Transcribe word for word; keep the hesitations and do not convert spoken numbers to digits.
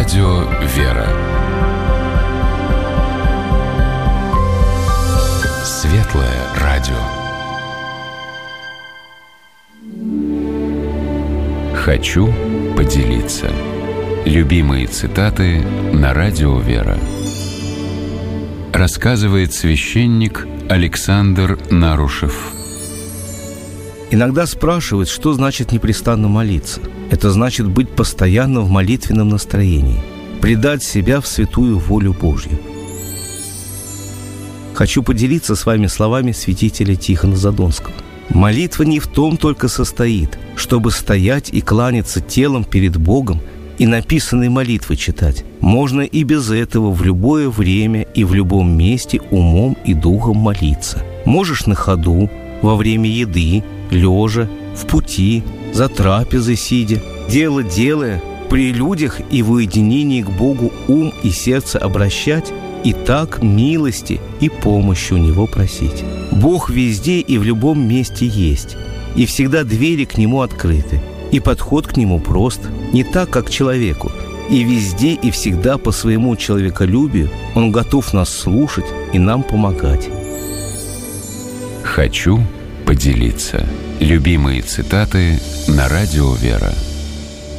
Радио «Вера». Светлое радио. Хочу поделиться. Любимые цитаты на Радио «Вера». Рассказывает священник Александр Нарушев. Иногда спрашивают, что значит непрестанно молиться. Это значит быть постоянно в молитвенном настроении, предать себя в святую волю Божью. Хочу поделиться с вами словами святителя Тихона Задонского. Молитва не в том только состоит, чтобы стоять и кланяться телом перед Богом и написанные молитвы читать. Можно и без этого в любое время и в любом месте умом и духом молиться. Можешь на ходу, во время еды, лежа, в пути, за трапезой сидя, дело делая, при людях и в уединении к Богу ум и сердце обращать, и так милости и помощи у Него просить. Бог везде и в любом месте есть, и всегда двери к Нему открыты, и подход к Нему прост, не так, как к человеку, и везде и всегда по своему человеколюбию Он готов нас слушать и нам помогать. Хочу поделиться. Любимые цитаты на Радио «Вера».